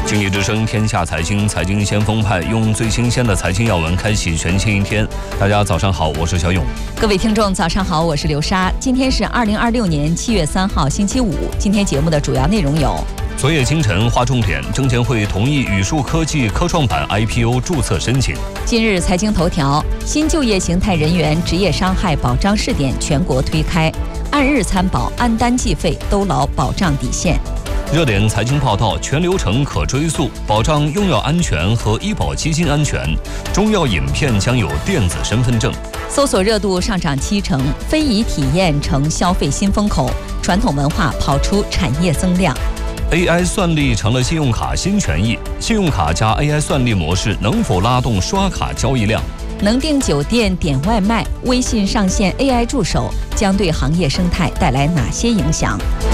经济之声天下财经，财经先锋派用最新鲜的财经要闻开启全新一天。大家早上好，我是小勇。 各位听众早上好，我是刘莎。今天是2026年7月3号星期五。今天节目的主要内容有： 昨夜清晨划重点，证监会同意宇树科技科创板 IPO 注册申请。 今日财经头条：新就业形态人员职业伤害保障试点全国推开，按日参保、按单计费都牢保障底线。 热点财经报道，全流程可追溯，保障用药安全和医保基金安全。中药饮片将有电子身份证。 搜索热度上涨70%，非遗体验成消费新风口，传统文化跑出产业增量。 AI 算力成了信用卡新权益，信用卡加 AI 算力模式能否拉动刷卡交易量？ 能订酒店、点外卖，微信上线 AI 助手将对行业生态带来哪些影响？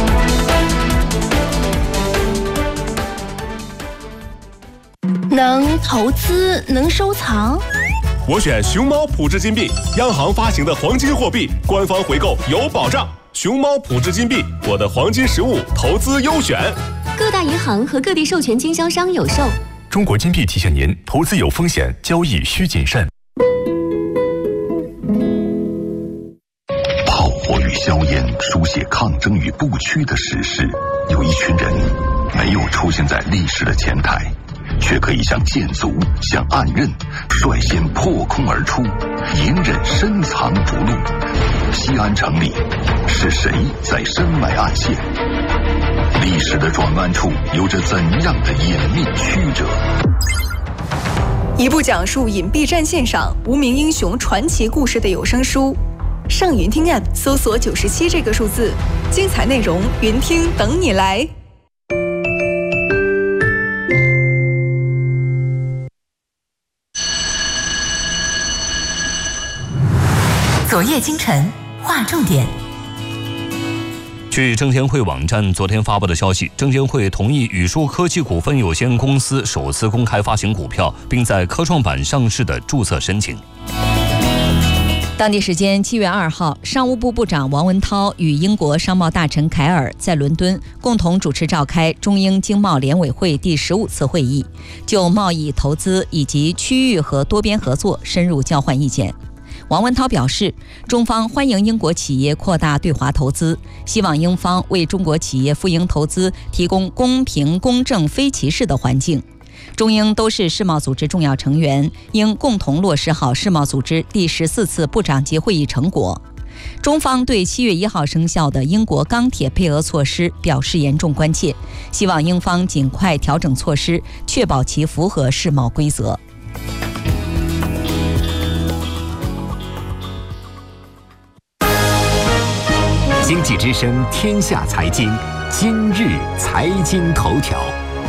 能投资，能收藏。 我选熊猫普智金币，央行发行的黄金货币，官方回购有保障。熊猫普智金币，我的黄金实物投资优选。 各大银行和各地授权经销商有售。 中国金币提醒您，投资有风险，交易需谨慎。 炮火与硝烟书写抗争与不屈的史诗，有一群人没有出现在历史的前台，却可以像剑卒，像暗刃，率先破空而出，隐忍深藏不露。西安城里，是谁在深埋暗线？历史的转弯处有着怎样的隐秘曲折？ 一部讲述隐蔽战线上无名英雄传奇故事的有声书。上云听 App 搜索97这个数字，精彩内容云听等你来。 昨夜今晨划重点。 据证监会网站昨天发布的消息，证监会同意宇树科技股份有限公司首次公开发行股票，并在科创板上市的注册申请。 当地时间7月2号，商务部部长王文涛与英国商贸大臣凯尔在伦敦共同主持召开中英经贸联委会第15次会议，就贸易、投资以及区域和多边合作深入交换意见。王文涛表示，中方欢迎英国企业扩大对华投资，希望英方为中国企业赴英投资提供公平、公正、非歧视的环境。中英都是世贸组织重要成员，应共同落实好世贸组织第14次部长级会议成果。中方对7月1号生效的英国钢铁配额措施表示严重关切，希望英方尽快调整措施，确保其符合世贸规则。 经济之声天下财经，今日财经头条。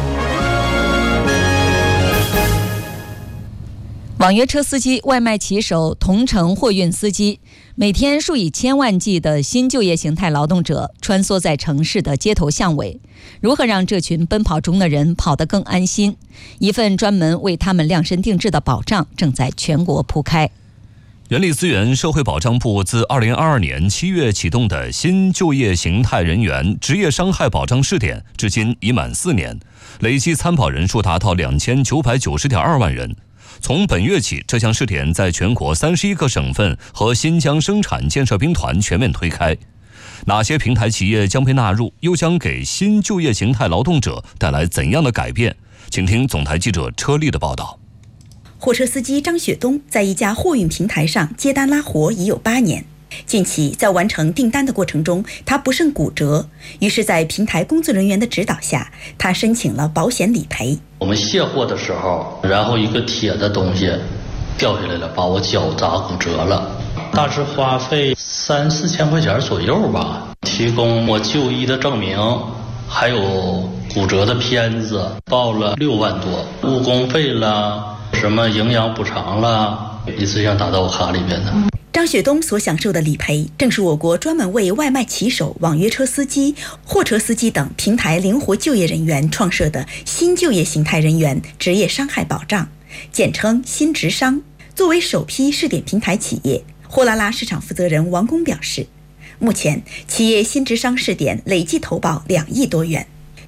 网约车司机、外卖骑手、同城货运司机，每天数以千万计的新就业形态劳动者穿梭在城市的街头巷尾，如何让这群奔跑中的人跑得更安心？一份专门为他们量身定制的保障正在全国铺开。 人力资源社会保障部自2022年7月启动的新就业形态人员职业伤害保障试点，至今已满4年，累计参保人数达到2990.2万人。从本月起，这项试点在全国31个省份和新疆生产建设兵团全面推开。哪些平台企业将被纳入，又将给新就业形态劳动者带来怎样的改变？请听总台记者车丽的报道。 货车司机张雪东在一家货运平台上接单拉活已有8年。近期在完成订单的过程中，他不慎骨折，于是在平台工作人员的指导下，他申请了保险理赔。 我们卸货的时候，然后一个铁的东西掉下来了，把我脚砸骨折了，大致花费3-4千块钱左右吧。提供我就医的证明，还有骨折的片子，报了6万多，误工费了，什么营养补偿了，一次性打到我卡里边的。 张雪东所享受的理赔，正是我国专门为外卖骑手、网约车司机、货车司机等平台灵活就业人员创设的新就业形态人员职业伤害保障，简称新职伤。作为首批试点平台企业，货拉拉市场负责人王工表示，目前企业新职伤试点累计投保2亿多元。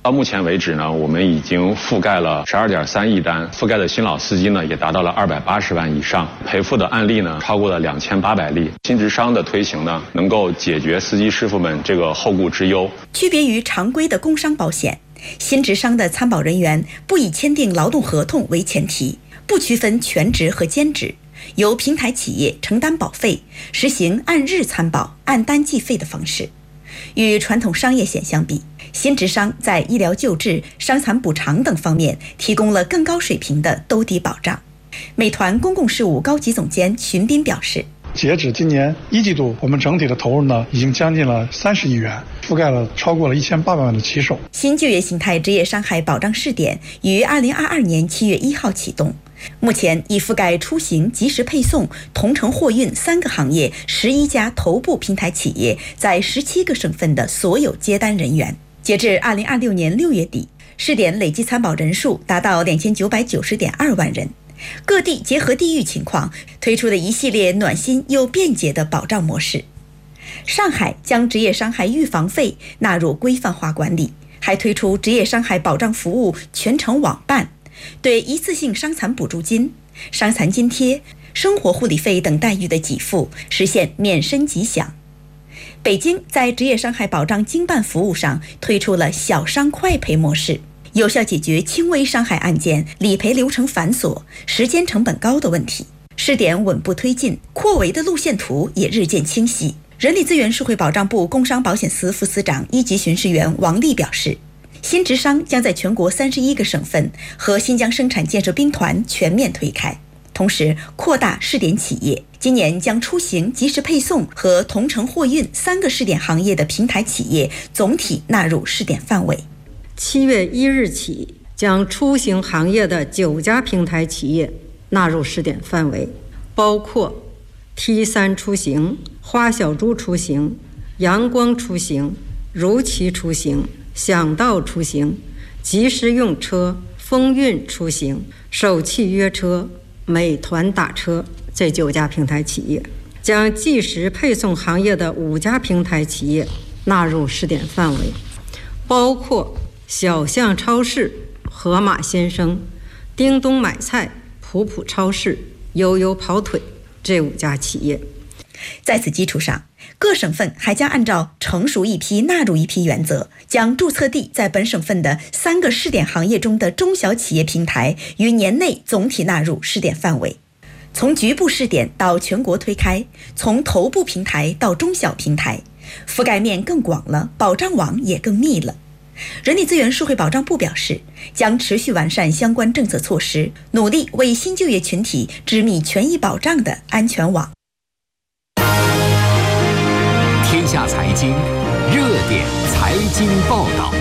到目前为止呢，我们已经覆盖了12.3亿单，覆盖的新老司机呢也达到了280万以上，赔付的案例呢超过了2800例。新职商的推行呢，能够解决司机师傅们这个后顾之忧。 区别于常规的工伤保险，新职商的参保人员不以签订劳动合同为前提，不区分全职和兼职，由平台企业承担保费，实行按日参保、按单计费的方式。与传统商业险相比，新职商在医疗救治、伤残补偿等方面提供了更高水平的兜底保障。美团公共事务高级总监荀斌表示， 截止今年1季度，我们整体的投入呢，已经将近了30亿元，覆盖了超过了1800万的骑手。 新就业形态职业伤害保障试点于2022年7月1号启动，目前已覆盖出行、即时配送、同城货运3个行业11家头部平台企业在17个省份的所有接单人员。截至2026年6月底，试点累计参保人数达到2990.2万人。各地结合地域情况推出了一系列暖心又便捷的保障模式。上海将职业伤害预防费纳入规范化管理，还推出职业伤害保障服务全程网办，对一次性伤残补助金、伤残津贴、生活护理费等待遇的给付实现免申即享。北京在职业伤害保障经办服务上推出了小伤快赔模式，有效解决轻微伤害案件理赔流程繁琐、时间成本高的问题。试点稳步推进，扩围的路线图也日渐清晰。人力资源社会保障部工伤保险司副司长1级巡视员王丽表示，新职商将在全国31个省份和新疆生产建设兵团全面推开，同时扩大试点企业。今年将出行、即时配送和同城货运3个试点行业的平台企业总体纳入试点范围。 7月1日起，将出行行业的9家平台企业纳入试点范围，包括 T3 出行、花小猪出行、阳光出行、如期出行、想到出行、即时用车、风运出行、首汽约车、美团打车这9家平台企业，将即时配送行业的5家平台企业纳入试点范围，包括小象超市、盒马鲜生、叮咚买菜、普普超市、悠悠跑腿这5家企业。 在此基础上，各省份还将按照成熟一批纳入一批原则，将注册地在本省份的3个试点行业中的中小企业平台于年内总体纳入试点范围。从局部试点到全国推开，从头部平台到中小平台，覆盖面更广了，保障网也更密了。人力资源社会保障部表示，将持续完善相关政策措施，努力为新就业群体织密权益保障的安全网。 天下财经热点财经报道。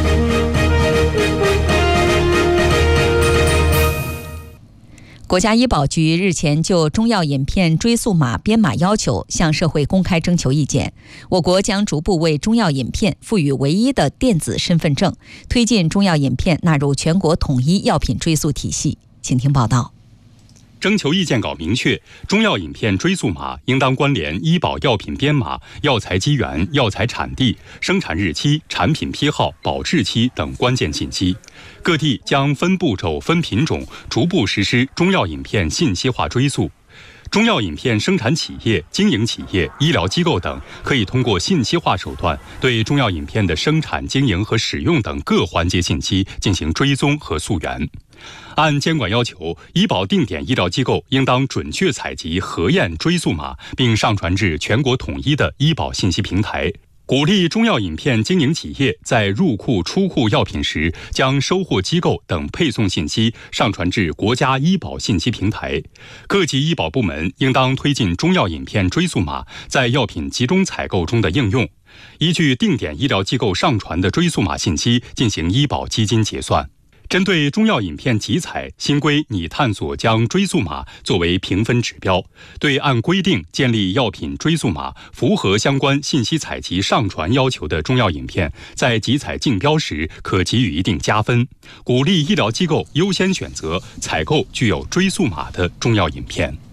国家医保局日前就中药饮片追溯码编码要求向社会公开征求意见。我国将逐步为中药饮片赋予唯一的电子身份证，推进中药饮片纳入全国统一药品追溯体系。请听报道。 征求意见稿明确，中药饮片追溯码应当关联医保药品编码、药材基源、药材产地、生产日期、产品批号、保质期等关键信息。各地将分步骤、分品种逐步实施中药饮片信息化追溯。中药饮片生产企业、经营企业、医疗机构等可以通过信息化手段对中药饮片的生产、经营和使用等各环节信息进行追踪和溯源。按监管要求，医保定点医疗机构应当准确采集、核验追溯码，并上传至全国统一的医保信息平台。鼓励中药饮片经营企业在入库、出库药品时，将收货机构等配送信息上传至国家医保信息平台。各级医保部门应当推进中药饮片追溯码在药品集中采购中的应用，依据定点医疗机构上传的追溯码信息进行医保基金结算。针对中药饮片集采，新规拟探索将追溯码作为评分指标，对按规定建立药品追溯码、符合相关信息采集上传要求的中药饮片，在集采竞标时可给予一定加分，鼓励医疗机构优先选择采购具有追溯码的中药饮片。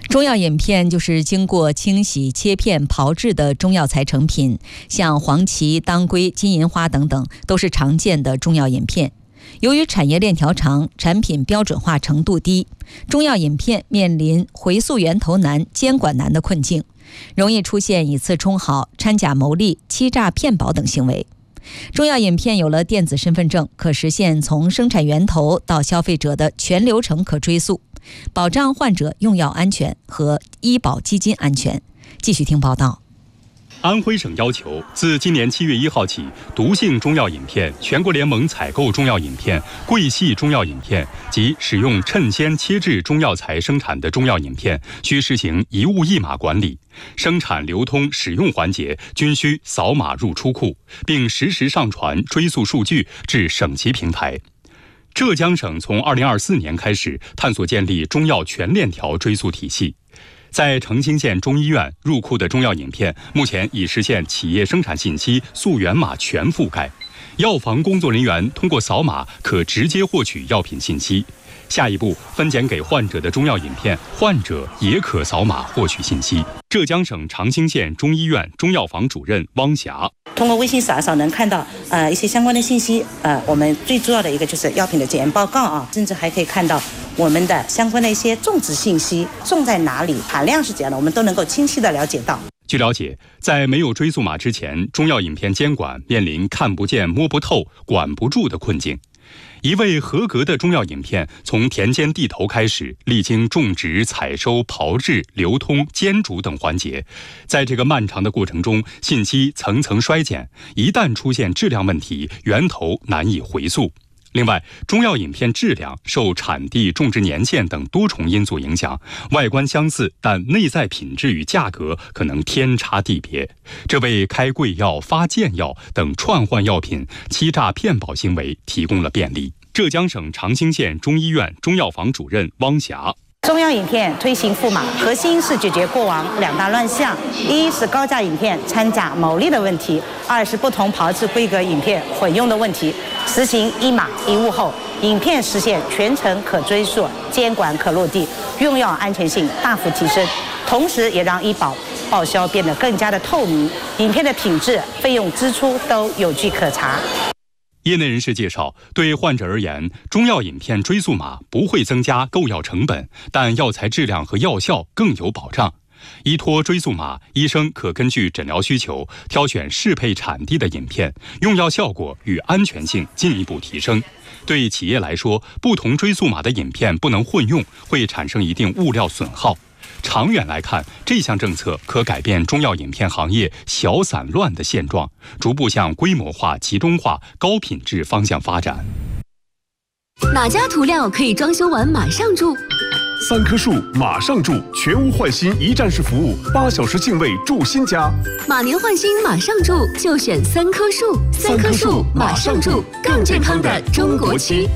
中药饮片就是经过清洗、切片、炮制的中药材成品，像黄芪、当归、金银花等等，都是常见的中药饮片。由于产业链条长，产品标准化程度低，中药饮片面临回溯源头难、监管难的困境，容易出现以次充好、掺假牟利、欺诈骗保等行为。中药饮片有了电子身份证，可实现从生产源头到消费者的全流程可追溯，保障患者用药安全和医保基金安全。继续听报道。 安徽省要求，自今年7月1号起，毒性中药饮片、全国联盟采购中药饮片、桂系中药饮片及使用趁鲜切制中药材生产的中药饮片，需实行一物一码管理，生产、流通、使用环节均需扫码入出库，并实时上传追溯数据至省级平台。浙江省从2024年开始探索建立中药全链条追溯体系。在澄清县中医院入库的中药饮片，目前已实现企业生产信息溯源码全覆盖，药房工作人员通过扫码可直接获取药品信息。下一步，分拣给患者的中药饮片，患者也可扫码获取信息。浙江省长兴县中医院中药房主任汪霞。 通过微信扫一扫能看到一些相关的信息，我们最重要的一个就是药品的检验报告啊，甚至还可以看到我们的相关的一些种植信息，种在哪里，含量是怎样的，我们都能够清晰的了解到。 据了解，在没有追溯码之前，中药饮片监管面临看不见、摸不透、管不住的困境。一味合格的中药饮片，从田间地头开始，历经种植、采收、炮制、流通、煎煮等环节，在这个漫长的过程中，信息层层衰减，一旦出现质量问题，源头难以回溯。另外，中药饮片质量受产地、种植年限等多重因素影响，外观相似，但内在品质与价格可能天差地别，这为开贵药、发健药等串换药品、欺诈骗保行为提供了便利。浙江省长兴县中医院中药房主任汪霞。 中药饮片推行赋码，核心是解决过往2大乱象：一是高价饮片掺假牟利的问题；二是不同炮制规格饮片混用的问题。实行一码一物后，饮片实现全程可追溯，监管可落地，用药安全性大幅提升，同时也让医保报销变得更加的透明，饮片的品质、费用支出都有据可查。 业内人士介绍，对患者而言，中药饮片追溯码不会增加购药成本，但药材质量和药效更有保障。依托追溯码，医生可根据诊疗需求挑选适配产地的饮片，用药效果与安全性进一步提升。对企业来说，不同追溯码的饮片不能混用，会产生一定物料损耗。长远来看，这项政策可改变中药饮片行业小散乱的现状，逐步向规模化、集中化、高品质方向发展。 哪家涂料可以装修完马上住 ？3棵树马上住，全屋换新一站式服务，8小时净位住新家。 马年换新马上住，就选3棵树。3棵树马上住，更健康的中国区。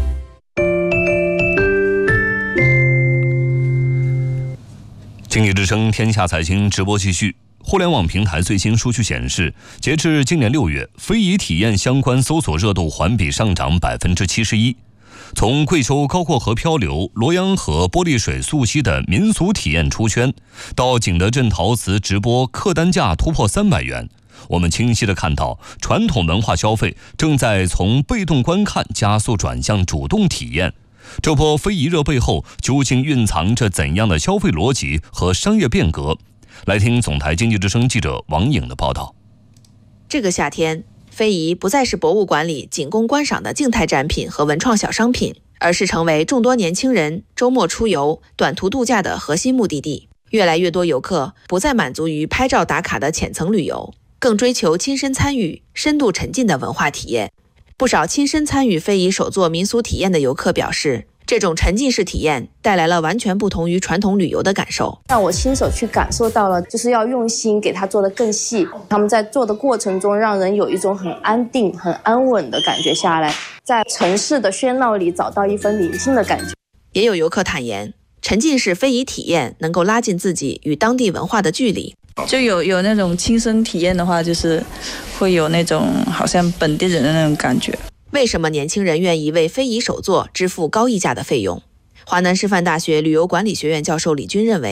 经济之声天下财经直播继续。互联网平台最新数据显示，截至今年6月，非遗体验相关搜索热度环比上涨71%。从贵州高过河漂流、骡阳河玻璃水溯溪的民俗体验出圈，到景德镇陶瓷直播客单价突破300元，我们清晰地看到，传统文化消费正在从被动观看加速转向主动体验。这波非遗热背后究竟蕴藏着怎样的消费逻辑和商业变革？来听总台经济之声记者王颖的报道。 这个夏天，非遗不再是博物馆里仅供观赏的静态展品和文创小商品，而是成为众多年轻人周末出游、短途度假的核心目的地。越来越多游客不再满足于拍照打卡的浅层旅游，更追求亲身参与、深度沉浸的文化体验。不少亲身参与非遗手作民俗体验的游客表示，这种沉浸式体验带来了完全不同于传统旅游的感受， 让我亲手去感受到了，就是要用心给它做得更细。他们在做的过程中，让人有一种很安定、很安稳的感觉下来，在城市的喧闹里找到一份宁静的感觉。 也有游客坦言，沉浸式非遗体验能够拉近自己与当地文化的距离。 就有那种亲身体验的话，就是会有那种好像本地人的那种感觉。 为什么年轻人愿意为非遗手作支付高溢价的费用？华南师范大学旅游管理学院教授李军认为，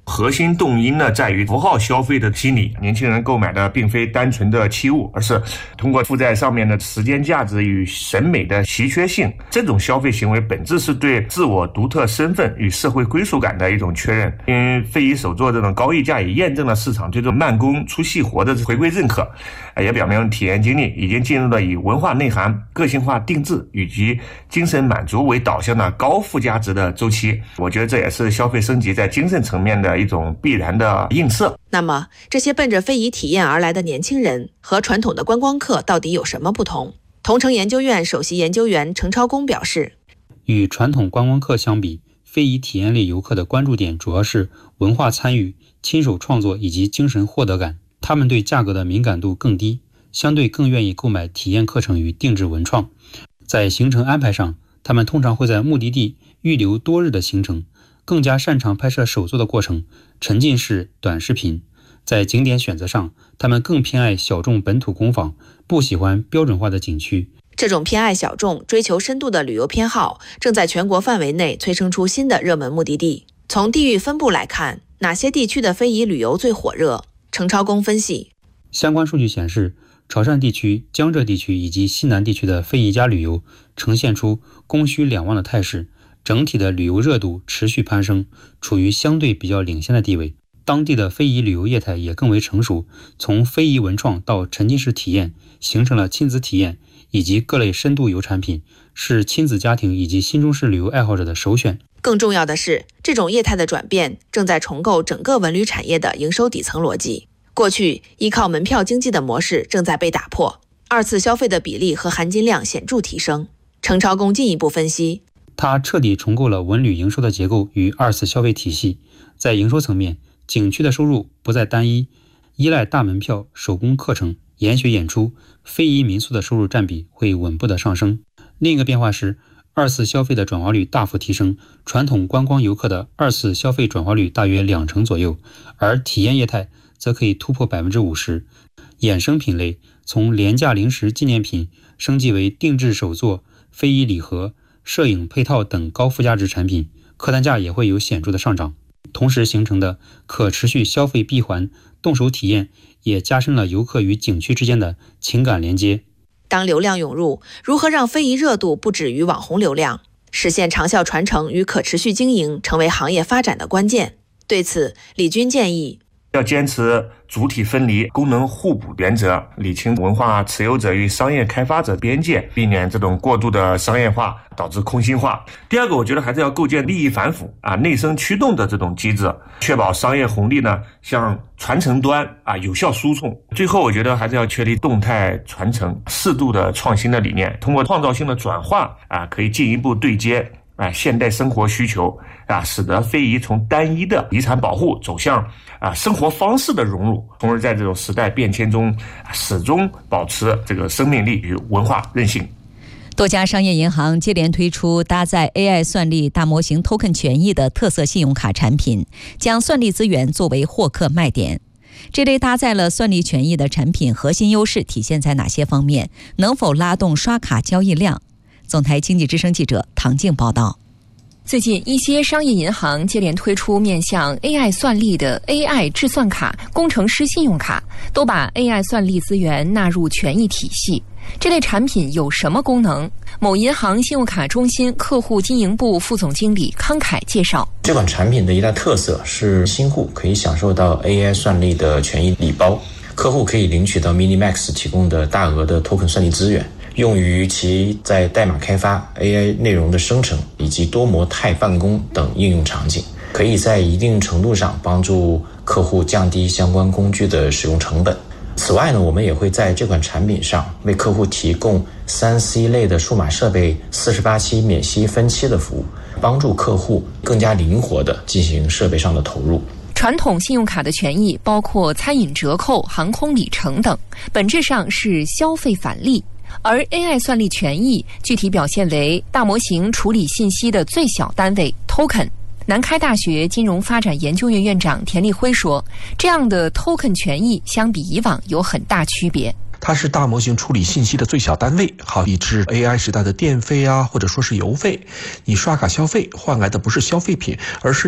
核心动因呢，在于符号消费的心理。年轻人购买的并非单纯的器物，而是通过附在上面的时间价值与审美的稀缺性。这种消费行为本质是对自我独特身份与社会归属感的一种确认。因为非遗手作这种高溢价也验证了市场对这种慢工出细活的回归认可，也表明体验经历已经进入了以文化内涵、个性化定制以及精神满足为导向的高附加值的周期。我觉得这也是消费升级在精神层面的一种必然的映射。 那么，这些奔着非遗体验而来的年轻人和传统的观光客到底有什么不同？同城研究院首席研究员程超公表示， 与传统观光客相比，非遗体验类游客的关注点主要是文化参与、亲手创作以及精神获得感，他们对价格的敏感度更低，相对更愿意购买体验课程与定制文创。在行程安排上，他们通常会在目的地预留多日的行程，更加擅长拍摄手作的过程、沉浸式短视频。在景点选择上，他们更偏爱小众本土工坊，不喜欢标准化的景区。 这种偏爱小众、追求深度的旅游偏好，正在全国范围内催生出新的热门目的地。从地域分布来看，哪些地区的非遗旅游最火热？程超公分析， 相关数据显示，潮汕地区、江浙地区以及西南地区的非遗加旅游呈现出供需两旺的态势，整体的旅游热度持续攀升，处于相对比较领先的地位。当地的非遗旅游业态也更为成熟，从非遗文创到沉浸式体验，形成了亲子体验以及各类深度游产品，是亲子家庭以及新中式旅游爱好者的首选。 更重要的是，这种业态的转变正在重构整个文旅产业的营收底层逻辑。过去依靠门票经济的模式正在被打破，二次消费的比例和含金量显著提升。程超公进一步分析， 它彻底重构了文旅营收的结构与二次消费体系。在营收层面，景区的收入不再单一，依赖大门票、手工课程、研学演出，非遗民宿的收入占比会稳步的上升。另一个变化是，二次消费的转化率大幅提升，传统观光游客的二次消费转化率大约20%左右，而体验业态则可以突破50%。衍生品类从廉价零食纪念品升级为定制手作、非遗礼盒、摄影配套等高附加值产品，客单价也会有显著的上涨。同时形成的可持续消费闭环、动手体验，也加深了游客与景区之间的情感连接。 当流量涌入，如何让非遗热度不止于网红流量，实现长效传承与可持续经营，成为行业发展的关键。对此，李军建议要坚持主体分离、功能互补原则，理清文化持有者与商业开发者边界，避免这种过度的商业化导致空心化。第二个，我觉得还是要构建利益反腐内生驱动的这种机制，确保商业红利呢向传承端有效输送。最后，我觉得还是要确立动态传承、适度的创新的理念，通过创造性的转化可以进一步对接现代生活需求使得非遗从单一的遗产保护走向生活方式的融入，从而在这种时代变迁中始终保持这个生命力与文化韧性。 多家商业银行接连推出搭载 AI 算力大模型 token 权益的特色信用卡产品，将算力资源作为获客卖点。这类搭载了算力权益的产品核心优势体现在哪些方面？能否拉动刷卡交易量？总台经济之声记者唐静报道。 最近，一些商业银行接连推出面向 AI 算力的 AI 智算卡、工程师信用卡，都把 AI 算力资源纳入权益体系。这类产品有什么功能？某银行信用卡中心客户经营部副总经理康凯介绍， 这款产品的一大特色是新户可以享受到 AI 算力的权益礼包，客户可以领取到 Minimax 提供的大额的 token 算力资源，用于其在代码开发、AI 内容的生成以及多模态办公等应用场景，可以在一定程度上帮助客户降低相关工具的使用成本。此外呢，我们也会在这款产品上为客户提供 3C 类的数码设备48期免息分期的服务，帮助客户更加灵活地进行设备上的投入。 传统信用卡的权益包括餐饮折扣、航空里程等，本质上是消费返利。而 AI 算力权益具体表现为大模型处理信息的最小单位 token。南开大学金融发展研究院院长田立辉说，这样的 token 权益相比以往有很大区别。 它是大模型处理信息的最小单位，好比是 AI 时代的电费或者说是邮费。你刷卡消费换来的不是消费品，而是你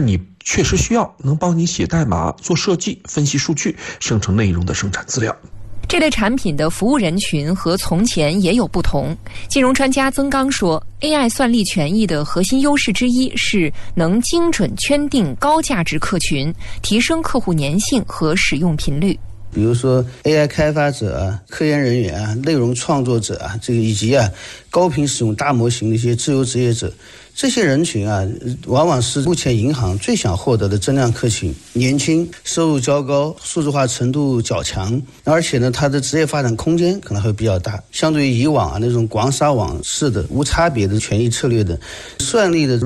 确实需要能帮你写代码、做设计、分析数据、生成内容的生产资料。 这类产品的服务人群和从前也有不同。金融专家曾刚说 ，AI 算力权益的核心优势之一是能精准圈定高价值客群，提升客户粘性和使用频率。 比如说 AI 开发者啊、科研人员啊、内容创作者啊，以及高频使用大模型的一些自由职业者，这些人群啊，往往是目前银行最想获得的增量客群。年轻、收入较高、数字化程度较强，而且呢，它的职业发展空间可能会比较大。相对于以往那种广撒网式的无差别的权益策略的算力的